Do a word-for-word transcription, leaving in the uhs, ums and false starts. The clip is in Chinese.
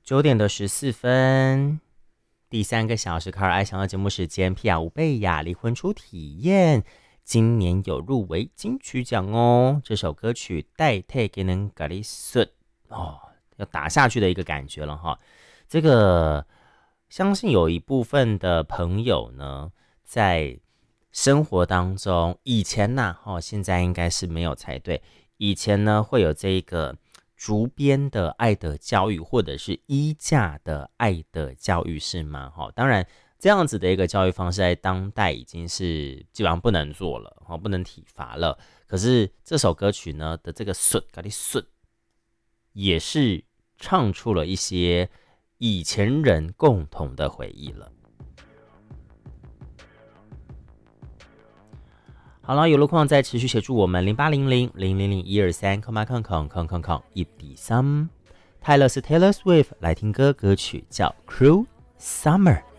九点的十四分，第三个小时卡尔爱想的节目时间，皮亚乌贝亚离婚初体验，今年有入围金曲奖哦。这首歌曲代替给人咖喱笋哦，要打下去的一个感觉了哈。这个相信有一部分的朋友呢，在生活当中，以前呐、啊，哦，现在应该是没有才对。以前呢，会有这个竹编的爱的教育，或者是衣架的爱的教育，是吗？哈，当然这样子的一个教育方式，在当代已经是基本上不能做了，哈，不能体罚了。可是这首歌曲呢的这个笋咖喱笋，也是唱出了一些以前人共同的回忆了。好了，有路况再持续协助我们零八零零零零零一二三空八空空空空空一比三。泰勒是 Taylor Swift 来听歌，歌曲叫《Cruel Summer》。